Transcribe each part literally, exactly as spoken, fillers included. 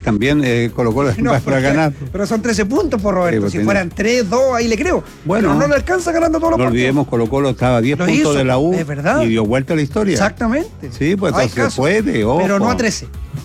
también eh, Colo Colo No, va para ganar. Pero son trece puntos por Roberto. Sí, pues si tiene... fueran tres, dos, ahí le creo. Bueno, pero no le alcanza ganando todos los no partidos. olvidemos, Colo Colo estaba a diez Lo puntos hizo, de la U es verdad. y dio vuelta a la historia. Exactamente. Sí, pues No hay entonces caso, puede, ojo. pero no a trece.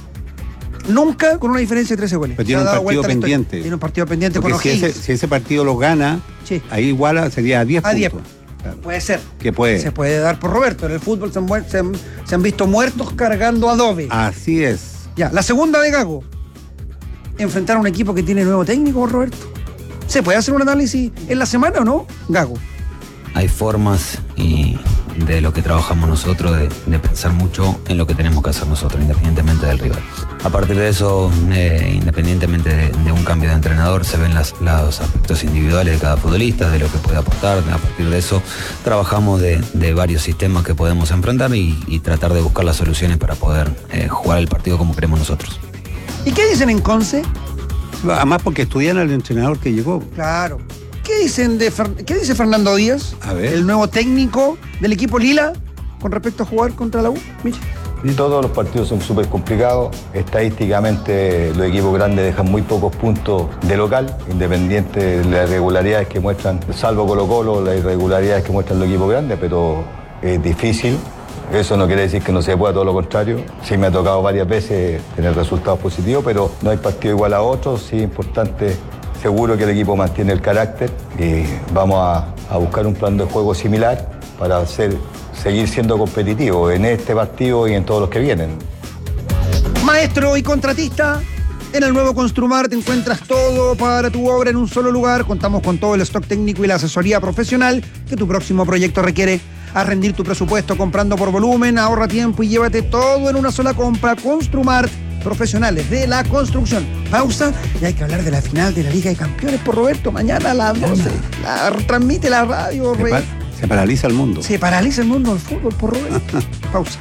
Nunca con una diferencia de trece goles. Pero tiene un partido pendiente. Tiene un partido pendiente Porque con si ese, si ese partido lo gana, sí. ahí igual sería a diez puntos. diez. Claro. Puede ser. Que puede. Se puede dar por Roberto. En el fútbol se han, se han, se han visto muertos cargando adobe. Así es. Ya, la segunda de Gago. Enfrentar a un equipo que tiene nuevo técnico, Roberto. ¿Se puede hacer un análisis en la semana o no, Gago? Hay formas y de lo que trabajamos nosotros, de, de pensar mucho en lo que tenemos que hacer nosotros, independientemente del rival. A partir de eso, eh, independientemente de, de un cambio de entrenador, se ven las, los aspectos individuales de cada futbolista, de lo que puede aportar. A partir de eso, trabajamos de, de varios sistemas que podemos enfrentar y, y tratar de buscar las soluciones para poder eh, jugar el partido como queremos nosotros. ¿Y qué dicen en Conce? Además porque estudian al entrenador que llegó. Claro. ¿Qué dicen de qué dice Fernando Díaz, a ver. el nuevo técnico del equipo Lila, con respecto a jugar contra la U? Miche. Todos los partidos son súper complicados. Estadísticamente los equipos grandes dejan muy pocos puntos de local, independiente de las irregularidades que muestran, salvo Colo Colo, las irregularidades que muestran los equipos grandes, pero es difícil. Eso no quiere decir que no se pueda, todo lo contrario. Sí me ha tocado varias veces tener resultados positivos, pero no hay partido igual a otros. Sí es importante, seguro que el equipo mantiene el carácter y vamos a, a buscar un plan de juego similar para hacer, seguir siendo competitivos en este partido y en todos los que vienen. Maestro y contratista, en el nuevo Construmar te encuentras todo para tu obra en un solo lugar. Contamos con todo el stock técnico y la asesoría profesional que tu próximo proyecto requiere. A rendir tu presupuesto comprando por volumen, ahorra tiempo y llévate todo en una sola compra. Construmar, profesionales de la construcción. Pausa y hay que hablar de la final de la Liga de Campeones por Roberto. Mañana a las doce. La transmite la radio. Se, pa se paraliza el mundo. Se paraliza el mundo del fútbol por Roberto. Pausa.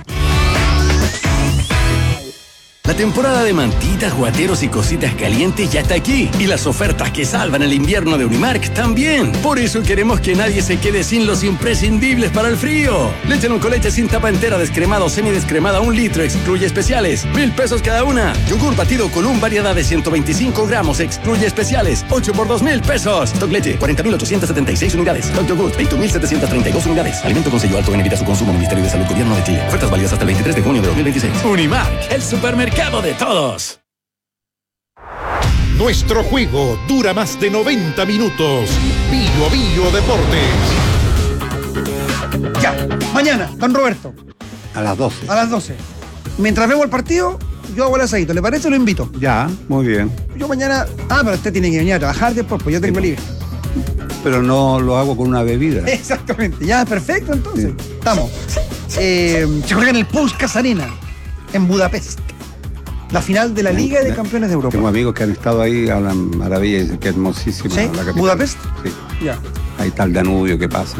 La temporada de mantitas, guateros y cositas calientes ya está aquí. Y las ofertas que salvan el invierno de Unimark también. Por eso queremos que nadie se quede sin los imprescindibles para el frío. Leche en un colete sin tapa entera, descremada o semidescremada, un litro, excluye especiales. Mil pesos cada una. Yogur batido con un variedad de ciento veinticinco gramos, excluye especiales. ocho por dos mil pesos. Stock leche, cuarenta mil ochocientas setenta y seis unidades. Stock yogur, veinte mil setecientas treinta y dos unidades. Alimento con sello alto en evita su consumo. Ministerio de Salud, Gobierno de Chile. Ofertas válidas hasta el veintitrés de junio de dos mil veintiséis. Unimark, el supermercado de todos. Nuestro juego dura más de noventa minutos. Bio Bio Deportes. Ya, mañana, don Roberto. A las doce. A las doce. Mientras vemos el partido, yo hago el asadito. ¿Le parece? Lo invito. Ya, muy bien. Yo mañana... Ah, pero usted tiene que venir a trabajar después, pues yo tengo libre. Pero no lo hago con una bebida. Exactamente. Ya, perfecto, entonces. Sí. Estamos. Eh, se juega en el Puskás Arena, en Budapest. La final de la Liga de Campeones de Europa. Tengo amigos que han estado ahí, hablan maravilla y dicen que es hermosísima. ¿Sí? La capital. ¿Budapest? Sí. Ya. Ahí está el Danubio que pasa.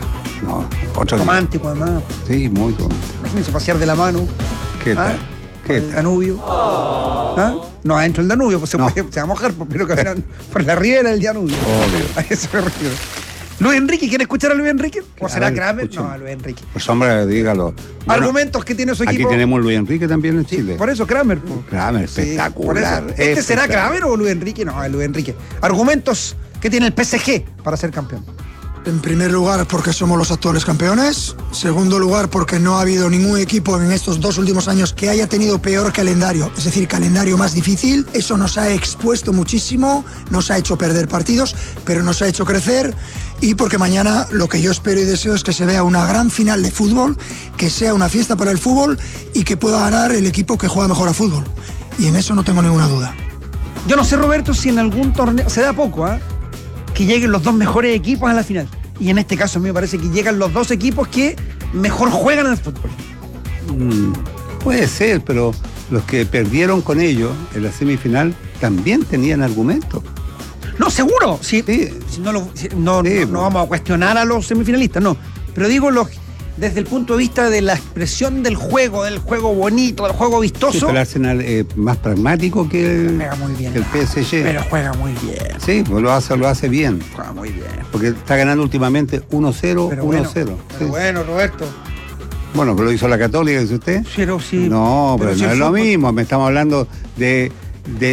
No, otro romántico además. Sí, muy romántico. Imagínense pasear de la mano. ¿Qué ¿Ah? tal? ¿Qué el tal? Danubio. Oh. ¿Ah? No, adentro del Danubio, pues se, no. puede, se va a mojar, pero caminan por la ribera del Danubio. Obvio. A eso me refiero. Luis Enrique, ¿quiere escuchar a Luis Enrique? ¿O será Kramer? Escuchemos. No, a Luis Enrique. Pues hombre, dígalo. Argumentos bueno, que tiene su equipo. Aquí tenemos Luis Enrique también en Chile. Sí, por eso Kramer. Pues. Kramer, espectacular. Sí, ¿Este será Kramer o Luis Enrique? No, es Luis Enrique. Argumentos que tiene el P S G para ser campeón. En primer lugar, porque somos los actuales campeones. Segundo lugar, porque no ha habido ningún equipo en estos dos últimos años que haya tenido peor calendario, es decir, calendario más difícil. Eso nos ha expuesto muchísimo, nos ha hecho perder partidos, pero nos ha hecho crecer. Y porque mañana lo que yo espero y deseo es que se vea una gran final de fútbol, que sea una fiesta para el fútbol y que pueda ganar el equipo que juega mejor a fútbol. Y en eso no tengo ninguna duda. Yo no sé, Roberto, si en algún torneo, se da poco, ¿eh? que lleguen los dos mejores equipos a la final. Y en este caso a mí me parece que llegan los dos equipos que mejor juegan al fútbol. Mm, puede ser, pero los que perdieron con ellos en la semifinal también tenían argumentos. No, seguro. Si, sí. si no, lo, si, no, sí, no, no vamos a cuestionar a los semifinalistas, no. Pero digo, los, desde el punto de vista de la expresión del juego, del juego bonito, del juego vistoso. Sí, pero el Arsenal es más pragmático que el, juega muy bien, que el P S G. Pero juega muy bien. Sí, pues lo hace, lo hace bien. Juega muy bien. Porque está ganando últimamente uno cero, uno cero. Pero sí. Bueno, Roberto. Bueno, pero lo hizo la Católica, dice usted. Pero sí. No, pero, pero no si es lo mismo. Me estamos hablando de... de